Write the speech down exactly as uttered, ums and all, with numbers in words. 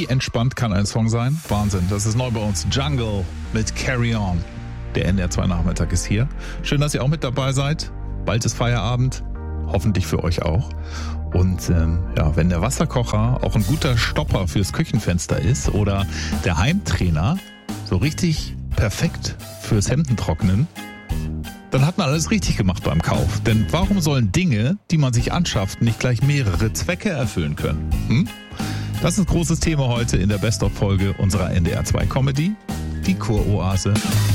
Wie entspannt kann ein Song sein? Wahnsinn, das ist neu bei uns. Jungle mit Carry On. Der N D R zwei Nachmittag ist hier. Schön, dass ihr auch mit dabei seid. Bald ist Feierabend. Hoffentlich für euch auch. Und ähm, ja, wenn der Wasserkocher auch ein guter Stopper fürs Küchenfenster ist oder der Heimtrainer so richtig perfekt fürs Hemdentrocknen, dann hat man alles richtig gemacht beim Kauf. Denn warum sollen Dinge, die man sich anschafft, nicht gleich mehrere Zwecke erfüllen können? Hm? Das ist ein großes Thema heute in der Best-of-Folge unserer N D R zwei Comedy, die Kuroase.